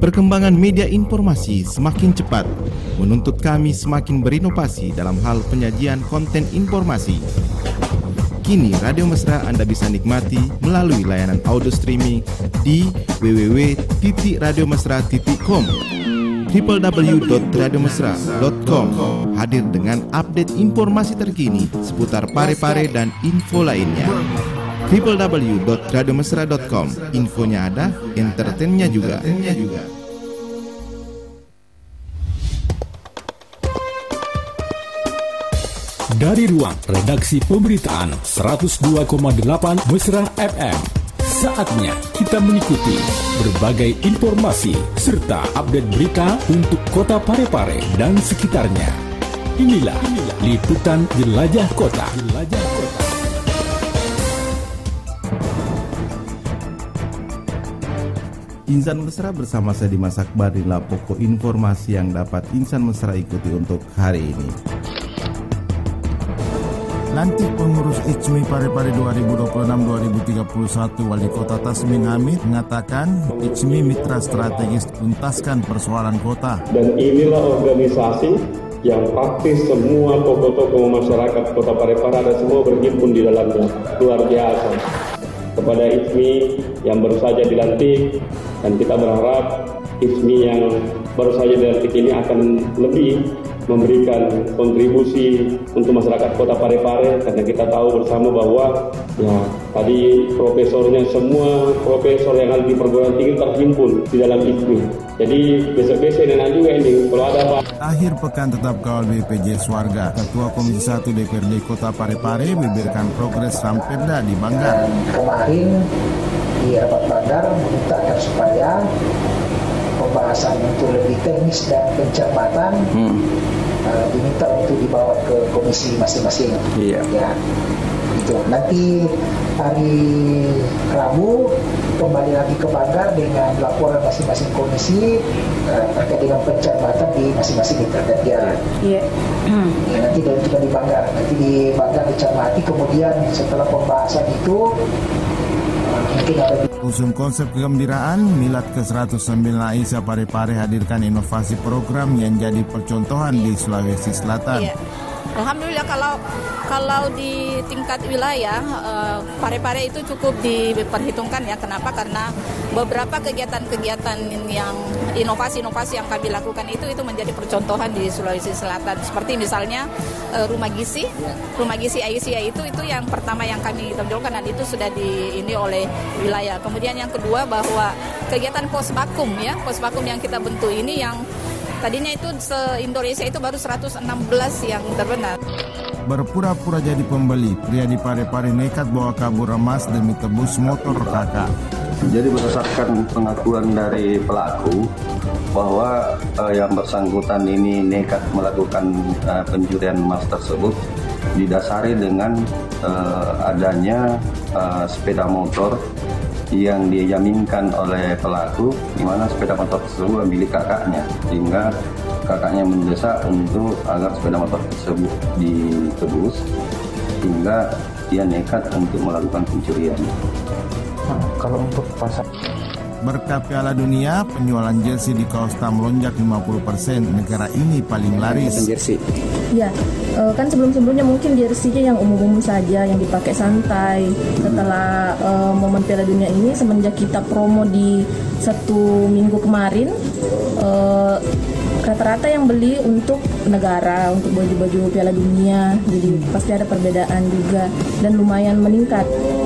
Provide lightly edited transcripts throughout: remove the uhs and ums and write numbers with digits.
Perkembangan media informasi semakin cepat, menuntut kami semakin berinovasi dalam hal penyajian konten informasi. Kini Radio Mesra Anda bisa nikmati melalui layanan audio streaming di www.radiomesra.com. www.radiomesra.com hadir dengan update informasi terkini seputar Parepare dan info lainnya. www.radiomesra.com, infonya ada, entertainnya juga. Dari ruang redaksi pemberitaan 102,8 Mesra FM, saatnya kita mengikuti berbagai informasi serta update berita untuk kota Parepare dan sekitarnya. Inilah liputan Jelajah Kota. Insan Mesra bersama saya Dimas Akbar, inilah pokok informasi yang dapat Insan Mesra ikuti untuk hari ini. Lantik pengurus ICMI Parepare 2026-2031 Wali Kota Tasmin Hamid mengatakan ICMI mitra strategis tuntaskan persoalan kota. Dan inilah organisasi yang praktis semua tokoh-tokoh masyarakat Kota Parepare ada semua berhimpun di dalamnya. Luar biasa. Kepada ICMI yang baru saja dilantik, dan kita berharap ICMI yang baru saja dilantik ini akan lebih memberikan kontribusi untuk masyarakat Kota Parepare, karena kita tahu bersama bahwa tadi profesornya semua profesor yang ada di perguruan tinggi terhimpun di dalam ICMI. Jadi besok-besok enak juga ini kalau ada Pak. Akhir pekan tetap kawal BPJS Warga. Ketua Komisi 1 DPRD Kota Parepare membeberkan progres Rampebda di Banggar. Kemarin di rapat Banggar meminta supaya pembahasan untuk lebih teknis dan pencermatan diminta untuk dibawa ke komisi masing-masing. Ya, itu nanti hari Rabu kembali lagi ke Banggar dengan laporan masing-masing komisi terkait dengan pencermatan di masing-masing internet. Nanti dilanjutkan di Banggar. Nanti di Banggar dicermati, kemudian setelah pembahasan itu usung konsep kegembiraan, Milad ke-109 Aisyah Parepare hadirkan inovasi program yang jadi percontohan di Sulawesi Selatan. Alhamdulillah kalau di tingkat wilayah Parepare itu cukup diperhitungkan ya. Kenapa? Karena beberapa kegiatan-kegiatan yang inovasi-inovasi yang kami lakukan itu menjadi percontohan di Sulawesi Selatan. Seperti misalnya rumah gizi Aisyah itu yang pertama yang kami tonjolkan, dan itu sudah ini oleh wilayah. Kemudian yang kedua bahwa kegiatan pos vakum yang kita bentuk ini yang tadinya itu se-Indonesia itu baru 116 yang terbenar. Berpura-pura jadi pembeli, pria di Parepare nekat bawa kabur emas demi tebus motor kakak. Jadi berdasarkan pengakuan dari pelaku bahwa yang bersangkutan ini nekat melakukan pencurian emas tersebut didasari dengan adanya sepeda motor yang dijaminkan oleh pelaku, di mana sepeda motor tersebut milik kakaknya, sehingga kakaknya mendesak untuk agar sepeda motor tersebut ditebus, sehingga dia nekat untuk melakukan pencurian. Kalau untuk pasar Berkat Piala Dunia, penjualan jersey di Costa melonjak 50%. Negara ini paling laris. Ya, kan sebelum-sebelumnya mungkin jersey-nya yang umum-umum saja, yang dipakai santai. Setelah momen Piala Dunia ini, semenjak kita promo di 1 minggu kemarin, rata-rata yang beli untuk negara, untuk baju-baju Piala Dunia. Jadi pasti ada perbedaan juga, dan lumayan meningkat.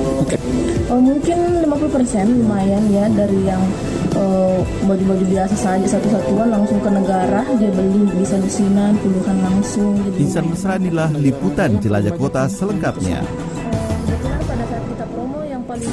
Mungkin 50% lumayan ya, dari yang baju-baju biasa saja satu-satuan langsung ke negara, dia beli bisa lusinan puluhan langsung. Insan Mesra inilah liputan Jelajah Kota selengkapnya. Pada saat kita promo yang paling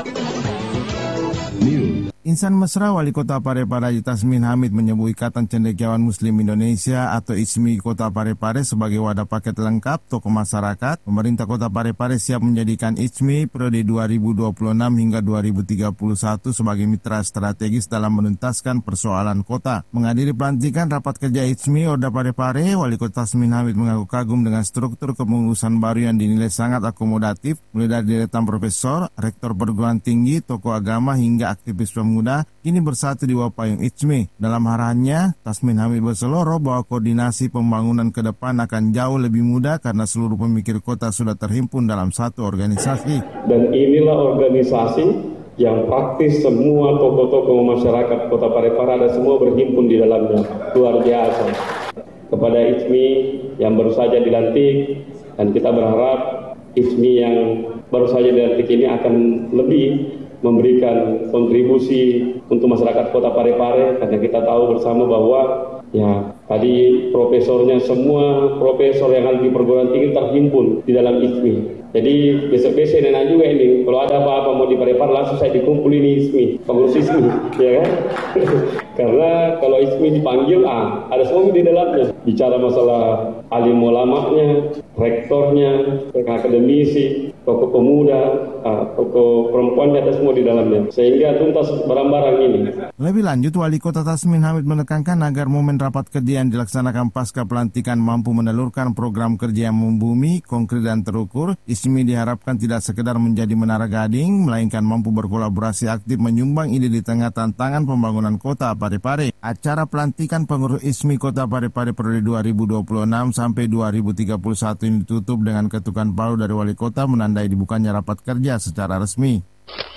Insan Mesra Wali Kota Parepare Haji Tasmin Hamid menyebut Ikatan Cendekiawan Muslim Indonesia atau ICMI Kota Parepare sebagai wadah paket lengkap tokoh masyarakat. Pemerintah Kota Parepare siap menjadikan ICMI periode 2026 hingga 2031 sebagai mitra strategis dalam menuntaskan persoalan kota. Menghadiri pelantikan rapat kerja ICMI Orda Parepare, Wali Kota Tasmin Hamid mengaku kagum dengan struktur kepengurusan baru yang dinilai sangat akomodatif, mulai dari deretan profesor, rektor perguruan tinggi, tokoh agama hingga aktivis pemuda muda kini bersatu di Wapayung ICMI. Dalam arahannya, Tasmin Hamid berseloroh bahwa koordinasi pembangunan ke depan akan jauh lebih mudah karena seluruh pemikir kota sudah terhimpun dalam satu organisasi. Dan inilah organisasi yang praktis semua tokoh-tokoh masyarakat Kota Parepare ada semua berhimpun di dalamnya. Luar biasa. Kepada ICMI yang baru saja dilantik, dan kita berharap ICMI yang baru saja dilantik ini akan lebih memberikan kontribusi untuk masyarakat Kota Parepare, karena kita tahu bersama bahwa ya tadi profesornya semua profesor yang ada di perguruan tinggi terhimpun di dalam ICMI. Jadi besok-besok nenek juga ini, kalau ada apa-apa mau di Parepare langsung saya dikumpulin di ICMI, pengurus ICMI, ya kan? Karena kalau ICMI dipanggil, ada semua di dalamnya. Bicara masalah alim ulamanya, rektornya, akademisi, tokoh pemuda, tokoh perempuannya, ada semua di dalamnya. Sehingga tuntas barang-barang ini. Lebih lanjut, Wali Kota Tasmin Hamid menekankan agar momen rapat kerja yang dilaksanakan pasca pelantikan mampu menelurkan program kerja yang membumi, konkret dan terukur. ICMI diharapkan tidak sekedar menjadi menara gading, melainkan mampu berkolaborasi aktif menyumbang ide di tengah tantangan pembangunan kota Parepare. Acara pelantikan pengurus ICMI Kota Parepare periode 2026 sampai 2031 ini ditutup dengan ketukan palu dari Wali Kota menandai dibukanya rapat kerja secara resmi.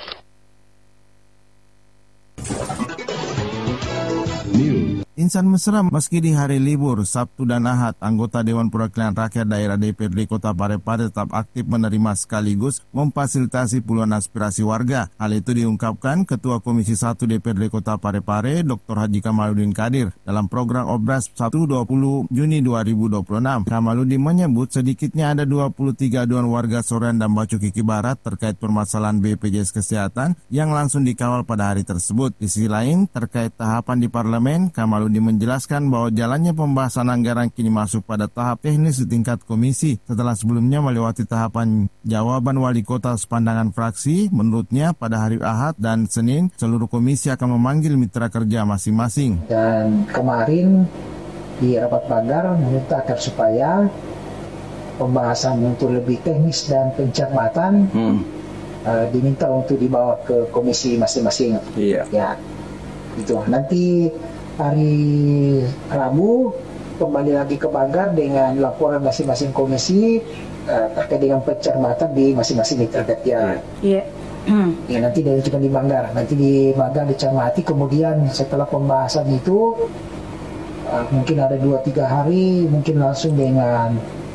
Insan mesra meski di hari libur, Sabtu dan Ahad, anggota Dewan Perwakilan Rakyat Daerah DPRD Kota Parepare tetap aktif menerima sekaligus memfasilitasi puluhan aspirasi warga. Hal itu diungkapkan Ketua Komisi 1 DPRD Kota Parepare, Dr. Haji Kamaludin Kadir, dalam program Obras Sabtu 20 Juni 2026. Kamaludin menyebut sedikitnya ada 23 aduan warga Soreang dan Bacu Kiki Barat terkait permasalahan BPJS Kesehatan yang langsung dikawal pada hari tersebut. Di sisi lain, terkait tahapan di parlemen, Kamaludin menjelaskan bahwa jalannya pembahasan anggaran kini masuk pada tahap teknis di tingkat komisi. Setelah sebelumnya melewati tahapan jawaban wali kota sepandangan fraksi, menurutnya pada hari Ahad dan Senin seluruh komisi akan memanggil mitra kerja masing-masing. Dan kemarin di rapat banggar meminta agar supaya pembahasan untuk lebih teknis dan pencermatan diminta untuk dibawa ke komisi masing-masing. Iya. Ya, itu nanti hari Rabu kembali lagi ke Banggar dengan laporan masing-masing komisi terkait dengan pencermatan di masing-masing mitra kerja. Iya. Ya, nanti diajukan di Banggar. Nanti di Banggar dicermati, kemudian setelah pembahasan itu mungkin ada 2-3 hari mungkin langsung dengan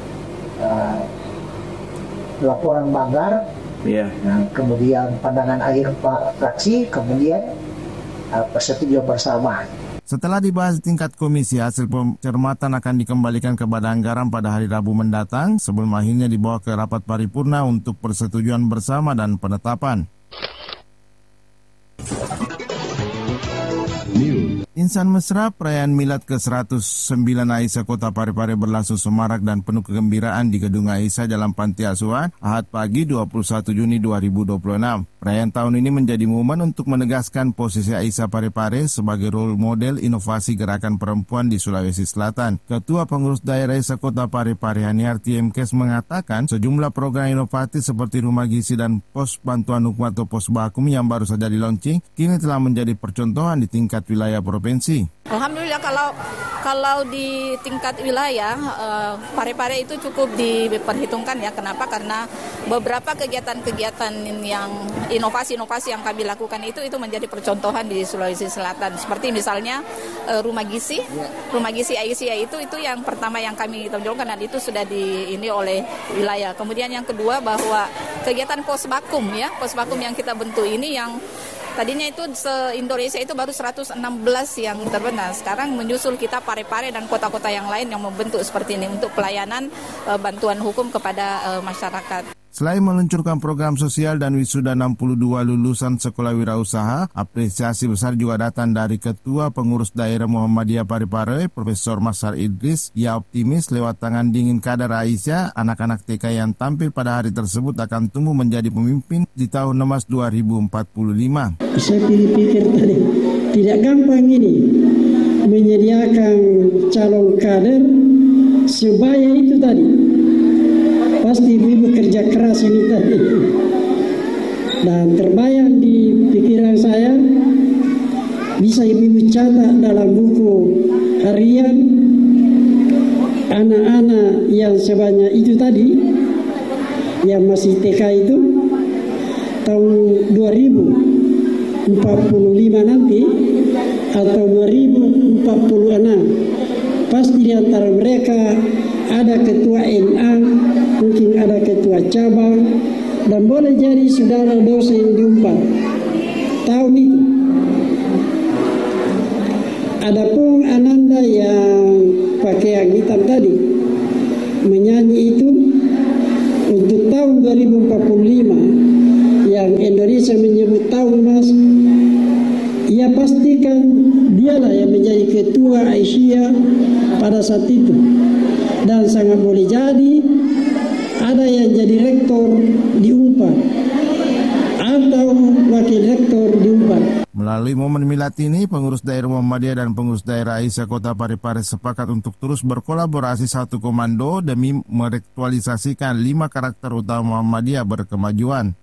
laporan Banggar. Iya. Nah, kemudian pandangan akhir fraksi, kemudian persetujuan bersama. Setelah dibahas di tingkat komisi, hasil pencermatan akan dikembalikan ke Badan Anggaran pada hari Rabu mendatang sebelum akhirnya dibawa ke rapat paripurna untuk persetujuan bersama dan penetapan. Insan mesra, perayaan milad ke-109 Aisyah Kota Parepare berlangsung semarak dan penuh kegembiraan di Gedung Aisyah Jalan Panti Asuhan Ahad pagi 21 Juni 2026. Perayaan tahun ini menjadi momen untuk menegaskan posisi Aisyah Parepare sebagai role model inovasi gerakan perempuan di Sulawesi Selatan. Ketua Pengurus Daerah Aisyah Kota Parepare Haniarti MKes mengatakan sejumlah program inovatif seperti rumah gizi dan pos bantuan hukum atau pos bakum yang baru saja di-launching kini telah menjadi percontohan di tingkat wilayah provinsi. Alhamdulillah kalau di tingkat wilayah Parepare itu cukup diperhitungkan ya. Kenapa? Karena beberapa kegiatan-kegiatan yang inovasi-inovasi yang kami lakukan itu menjadi percontohan di Sulawesi Selatan. Seperti misalnya rumah gizi Aisyah itu yang pertama yang kami tonjolkan dan itu sudah ini oleh wilayah. Kemudian yang kedua bahwa kegiatan pos bakum yang kita bentuk ini yang tadinya itu se-Indonesia itu baru 116 yang terbentuk. Sekarang menyusul kita Parepare dan kota-kota yang lain yang membentuk seperti ini untuk pelayanan bantuan hukum kepada masyarakat. Selain meluncurkan program sosial dan wisuda 62 lulusan sekolah wirausaha, apresiasi besar juga datang dari Ketua Pengurus Daerah Muhammadiyah Parepare, Profesor Masar Idris. Ia optimis lewat tangan dingin kader Aisyah, anak-anak TK yang tampil pada hari tersebut akan tumbuh menjadi pemimpin di tahun emas 2045. Saya pikir tadi, tidak gampang ini menyediakan calon kader sebaya itu tadi. Pasti ibu kerja keras ini tadi. Dan terbayang di pikiran saya bisa ibu catat dalam buku harian anak-anak yang sebanyak itu tadi, yang masih TK itu, tahun 2045 nanti atau 2046 pasti di antara mereka ada ketua NA, mungkin ada ketua cabang, dan boleh jadi saudara dosen di Unpad tahun itu. Adapun Ananda yang pakai yang hitam tadi menyanyi itu untuk tahun 2045 yang Indonesia menyebut tahun emas, ia pastikan dialah yang menjadi ketua Aisyah pada saat itu, dan sangat boleh jadi ada yang jadi rektor di Unpad atau wakil rektor di Unpad. Melalui momen milad ini, pengurus daerah Muhammadiyah dan pengurus daerah Aisyah Kota Parepare sepakat untuk terus berkolaborasi satu komando demi merektualisasikan 5 karakter utama Muhammadiyah berkemajuan.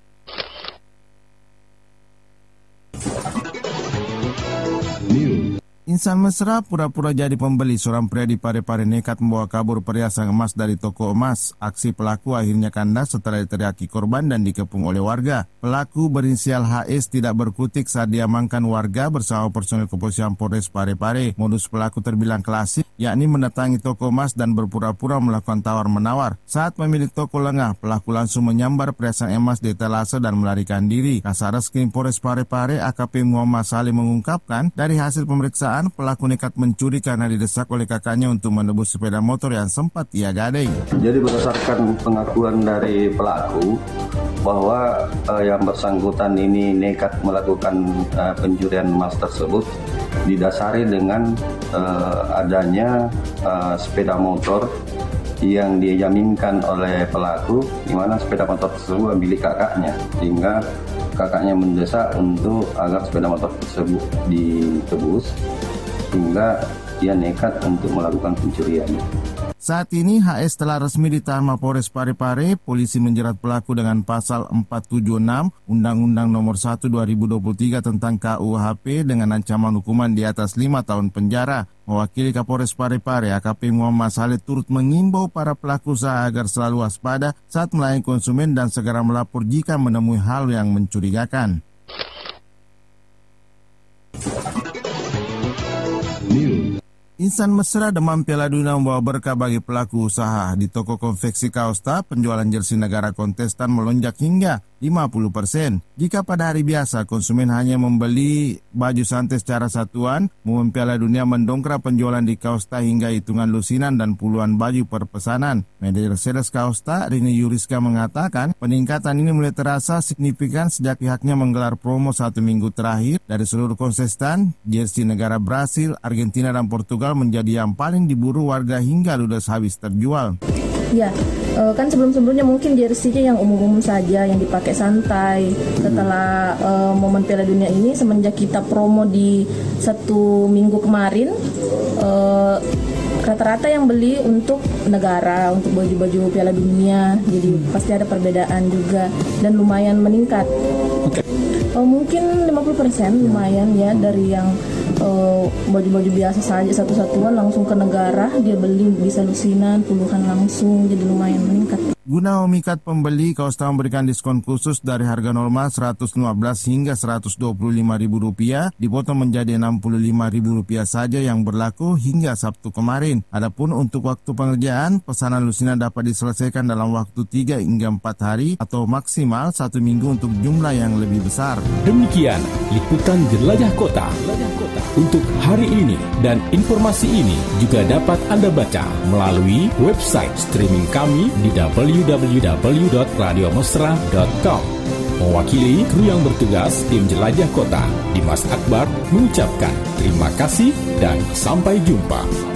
Insan mesra pura-pura jadi pembeli. Seorang pria di Parepare nekat membawa kabur perhiasan emas dari toko emas. Aksi pelaku akhirnya kandas setelah diteriaki korban dan dikepung oleh warga. Pelaku berinisial HS tidak berkutik saat diamankan warga bersama personel kepolisian Polres Parepare. Modus pelaku terbilang klasik, yakni mendatangi toko emas dan berpura-pura melakukan tawar-menawar. Saat pemilik toko lengah, pelaku langsung menyambar perhiasan emas di etalase dan melarikan diri. Kasareskrim Polres Parepare AKP Muhammad Salim mengungkapkan, dari hasil pemeriksaan pelaku nekat mencuri karena didesak oleh kakaknya untuk menebus sepeda motor yang sempat ia gadai. Jadi berdasarkan pengakuan dari pelaku bahwa yang bersangkutan ini nekat melakukan pencurian emas tersebut didasari dengan adanya sepeda motor yang dijaminkan oleh pelaku, di mana sepeda motor tersebut milik kakaknya, sehingga kakaknya mendesak untuk agar sepeda motor tersebut ditebus, hingga ia nekat untuk melakukan pencurian. Saat ini HS telah resmi ditahan Mapolres Parepare. Polisi menjerat pelaku dengan pasal 476 Undang-Undang Nomor 1 2023 tentang KUHP dengan ancaman hukuman di atas 5 tahun penjara. Mewakili Kapolres Parepare, AKP Muhammad Saleh turut mengimbau para pelaku usaha agar selalu waspada saat melayani konsumen dan segera melapor jika menemui hal yang mencurigakan. Insan mesra demam Piala Dunia membawa berkah bagi pelaku usaha. Di toko konveksi Kausta, penjualan jersey negara kontestan melonjak hingga 50%. Jika pada hari biasa konsumen hanya membeli baju santai secara satuan, momen Piala Dunia mendongkrak penjualan di Kausta hingga hitungan lusinan dan puluhan baju per pesanan. Manajer sales Kausta, Rini Yuriska, mengatakan peningkatan ini mulai terasa signifikan sejak pihaknya menggelar promo 1 minggu terakhir. Dari seluruh kontestan, jersey negara Brasil, Argentina, dan Portugal menjadi yang paling diburu warga hingga ludes habis terjual. Ya, kan sebelum-sebelumnya mungkin jersey-nya yang umum-umum saja, yang dipakai santai. Setelah momen Piala Dunia ini, semenjak kita promo di 1 minggu kemarin, rata-rata yang beli untuk negara, untuk baju-baju Piala Dunia. Jadi pasti ada perbedaan juga dan lumayan meningkat. Mungkin 50% lumayan ya, dari yang baju-baju biasa saja satu-satuan langsung ke negara, dia beli bisa lusinan puluhan langsung, jadi lumayan meningkat. Guna memikat pembeli, Kausta memberikan diskon khusus dari harga normal Rp115 hingga Rp125.000 dipotong menjadi Rp65.000 saja yang berlaku hingga Sabtu kemarin. Adapun untuk waktu pengerjaan, pesanan lusinan dapat diselesaikan dalam waktu 3 hingga 4 hari atau maksimal 1 minggu untuk jumlah yang lebih besar. Demikian liputan Jelajah Kota untuk hari ini, dan informasi ini juga dapat Anda baca melalui website streaming kami di www.radiomesra.com. Mewakili kru yang bertugas tim Jelajah Kota, Dimas Akbar mengucapkan terima kasih dan sampai jumpa.